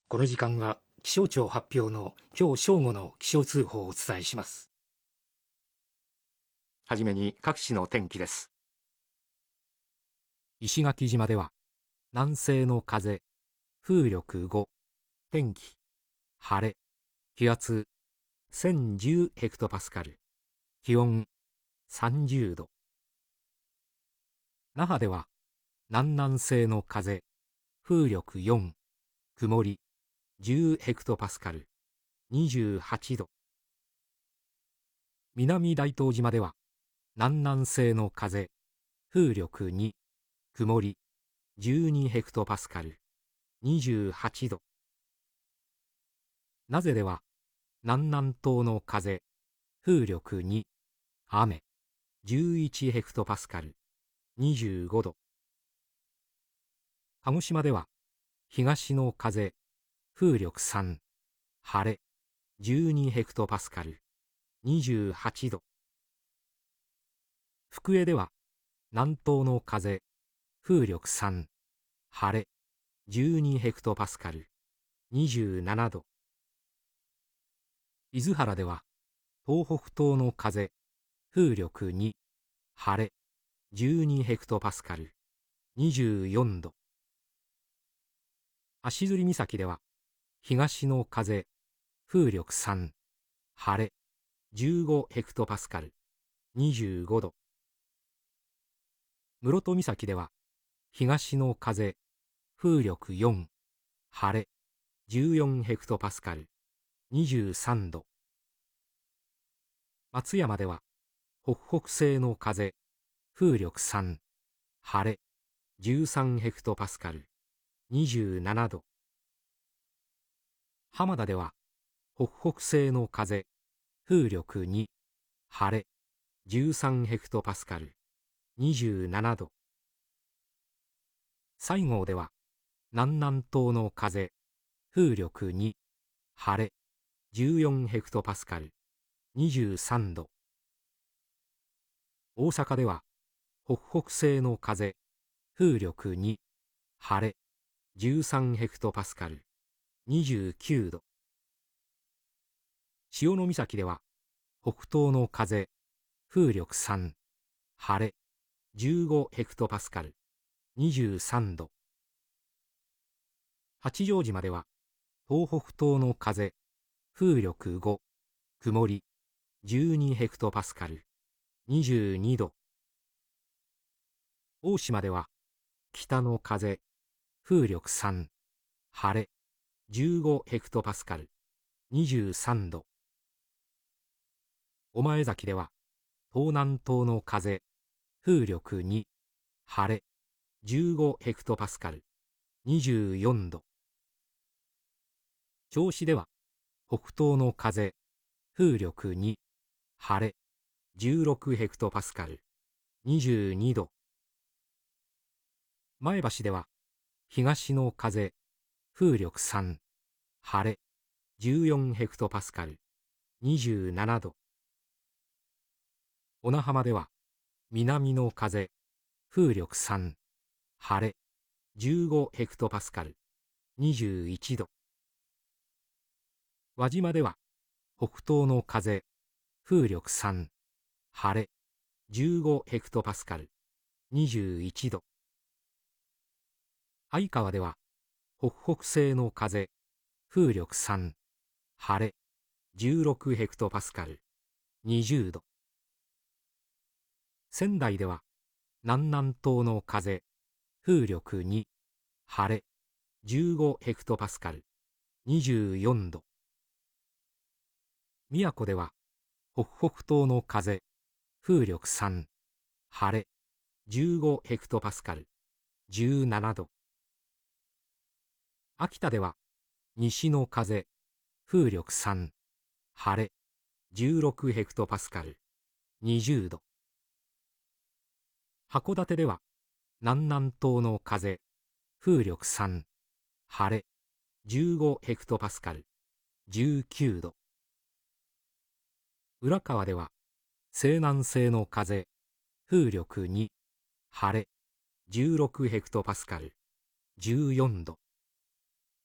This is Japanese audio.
この時間は気象庁発表の今日正午の気象通報をお伝えします。はじめに各地の天気です。石垣島では南西の風、風力5、天気晴れ、気圧1010ヘクトパスカル、気温30度。那覇では南南西の風、風力4、曇り10ヘクトパスカル、28度。南大東島では南南西の風、風力2、曇り12ヘクトパスカル、28度。名瀬では南南東の風、風力2、雨11ヘクトパスカル、25度。鹿児島では東の風、風力3、晴れ12ヘクトパスカル、28度。福江では南東の風、風力3、晴れ12ヘクトパスカル、27度。伊豆原では東北東の風、風力2、晴れ12ヘクトパスカル、24度。足摺岬では東の風、風力3、晴れ15ヘクトパスカル、25度。室戸岬では東の風、風力4、晴れ14ヘクトパスカル、23度。松山では北北西の風、風力3、晴れ13ヘクトパスカル、27度。浜田では北北西の風、風力2、晴れ13ヘクトパスカル、27度。西郷では南南東の風、風力2、晴れ14ヘクトパスカル、23度。大阪では北北西の風、風力2、晴れ13ヘクトパスカル、29度。潮岬では北東の風、風力3、晴れ15ヘクトパスカル、23度。八丈島では東北東の風、風力5、曇り12ヘクトパスカル、22度。大島では北の風、風力3、晴れ15ヘクトパスカル、23度。御前崎では東南東の風、風力2、晴れ15ヘクトパスカル、24度。銚子では北東の風、風力2、晴れ16ヘクトパスカル、22度。前橋では東の風、風力3、晴れ14ヘクトパスカル、27度。小名浜では南の風、風力3、晴れ15ヘクトパスカル、21度。輪島では北東の風、風力3、晴れ15ヘクトパスカル、21度。相川では北北西の風、風力3、晴れ16ヘクトパスカル、20度。仙台では南南東の風、風力2、晴れ15ヘクトパスカル、24度。宮古では北北東の風、風力3、晴れ15ヘクトパスカル、17度。秋田では西の風、風力3、晴れ16ヘクトパスカル、20度。函館では南南東の風、風力3、晴れ15ヘクトパスカル、19度。浦河では西南西の風、風力2、晴れ16ヘクトパスカル、14度。